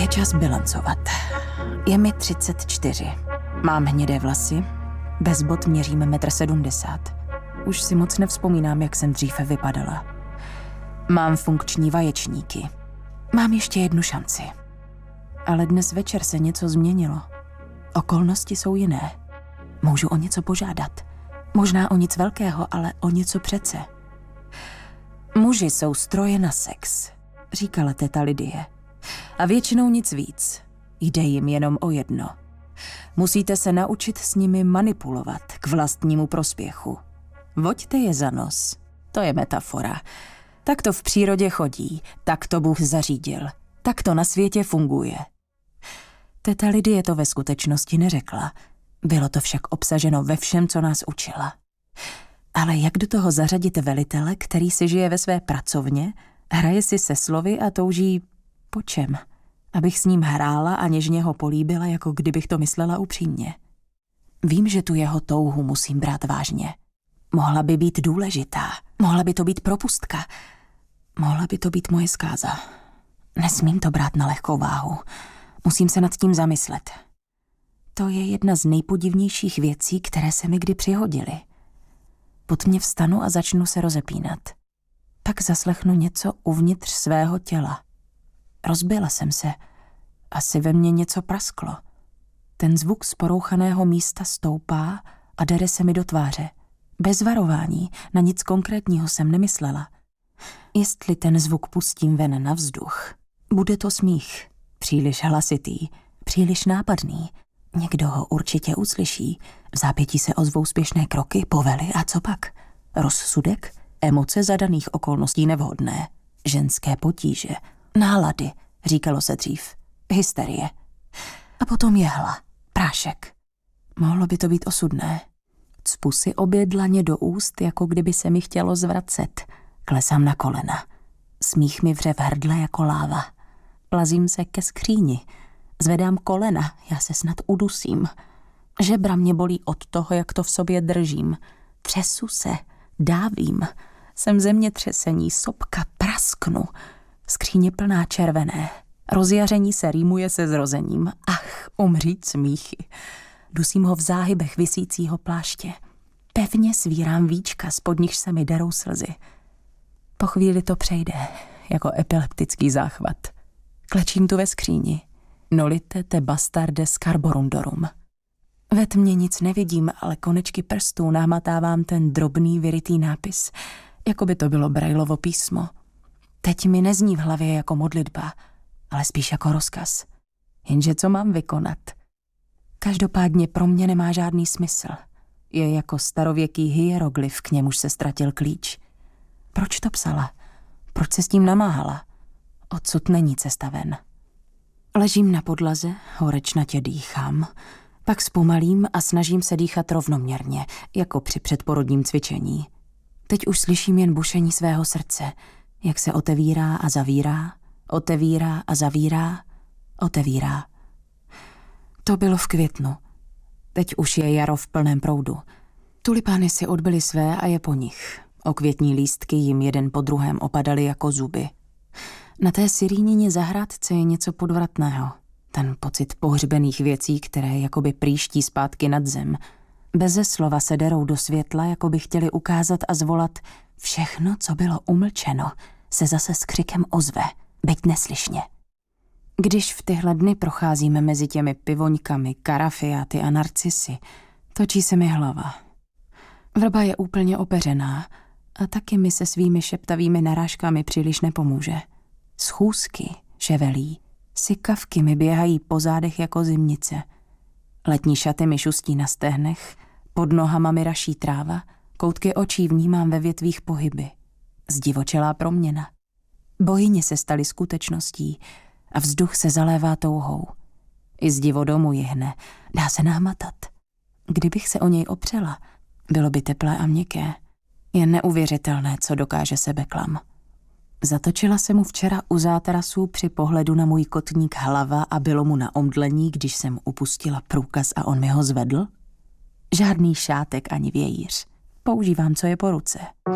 Je čas bilancovat. Je mi 34. Mám hnědé vlasy, bez bot měřím 1,70 m. Už si moc nevzpomínám, jak jsem dříve vypadala. Mám funkční vaječníky. Mám ještě jednu šanci. Ale dnes večer se něco změnilo. Okolnosti jsou jiné. Můžu o něco požádat. Možná o nic velkého, ale o něco přece. Muži jsou stroje na sex, říkala teta Lidie. A většinou nic víc. Jde jim jenom o jedno. Musíte se naučit s nimi manipulovat k vlastnímu prospěchu. Voďte je za nos. To je metafora. Tak to v přírodě chodí, tak to Bůh zařídil. Tak to na světě funguje. Teta Lidie to ve skutečnosti neřekla. Bylo to však obsaženo ve všem, co nás učila. Ale jak do toho zařadit velitele, který si žije ve své pracovně, hraje si se slovy a touží po čem? Abych s ním hrála a něžně ho políbila, jako kdybych to myslela upřímně. Vím, že tu jeho touhu musím brát vážně. Mohla by být důležitá, mohla by to být propustka, mohla by to být moje zkáza. Nesmím to brát na lehkou váhu. Musím se nad tím zamyslet. To je jedna z nejpodivnějších věcí, které se mi kdy přihodily. Pod mě vstanu a začnu se rozepínat. Pak zaslechnu něco uvnitř svého těla. Rozbila jsem se. Asi ve mně něco prasklo. Ten zvuk z porouchaného místa stoupá a dere se mi do tváře. Bez varování, na nic konkrétního jsem nemyslela. Jestli ten zvuk pustím ven na vzduch, bude to smích. Příliš hlasitý, příliš nápadný. Někdo ho určitě uslyší. V zápětí se ozvou spěšné kroky, povely a co pak? Rozsudek? Emoce za daných okolností nevhodné. Ženské potíže. Nálady, říkalo se dřív. Hysterie. A potom jehla. Prášek. Mohlo by to být osudné. Cpu si obě dlaně do úst, jako kdyby se mi chtělo zvracet. Klesám na kolena. Smích mi vře v hrdle jako láva. Plazím se ke skříni. Zvedám kolena, já se snad udusím. Žebra mě bolí od toho, jak to v sobě držím. Třesu se, dávím. Jsem zemětřesení, sopka, prasknu. Skříně plná červené. Rozjaření se rýmuje se zrozením. Ach, umřít smíchy. Dusím ho v záhybech visícího pláště. Pevně svírám víčka, spod nichž se mi derou slzy. Po chvíli to přejde, jako epileptický záchvat. Klečím tu ve skříni. Nolite te bastarde scarborundorum. Ve tmě nic nevidím, ale konečky prstů námatávám ten drobný vyrytý nápis, jako by to bylo Braillovo písmo. Teď mi nezní v hlavě jako modlitba, ale spíš jako rozkaz. Jenže co mám vykonat? Každopádně pro mě nemá žádný smysl. Je jako starověký hieroglyf, k němuž se ztratil klíč. Proč to psala? Proč se s tím namáhala? Odsud není cesta ven. Ležím na podlaze, horečnatě dýchám, pak zpomalím a snažím se dýchat rovnoměrně, jako při předporodním cvičení. Teď už slyším jen bušení svého srdce, jak se otevírá a zavírá, otevírá a zavírá, otevírá. To bylo v květnu. Teď už je jaro v plném proudu. Tulipány si odbyly své a je po nich. Okvětní lístky jim jeden po druhém opadaly jako zuby. Na té syrínině zahrádce je něco podvratného. Ten pocit pohřbených věcí, které jakoby prýští zpátky nad zem. Beze slova se derou do světla, jako by chtěli ukázat a zvolat všechno, co bylo umlčeno, se zase s křikem ozve, byť neslyšně. Když v tyhle dny procházíme mezi těmi pivoňkami, karafiáty a narcisy, točí se mi hlava. Vrba je úplně opeřená a taky mi se svými šeptavými narážkami příliš nepomůže. Schůzky ševelí, sykavky mi běhají po zádech jako zimnice. Letní šaty mi šustí na stehnech, pod nohama mi raší tráva, koutky očí vnímám ve větvích pohyby. Zdivočelá proměna. Bohyně se staly skutečností a vzduch se zalévá touhou. I zdivo domu jihne, dá se námatat. Kdybych se o něj opřela, bylo by teplé a měkké. Je neuvěřitelné, co dokáže sebeklam. Zatočila se mu včera u zátarasů při pohledu na můj kotník hlava a bylo mu na omdlení, když jsem upustila průkaz a on mi ho zvedl? Žádný šátek ani vějíř. Používám, co je po ruce.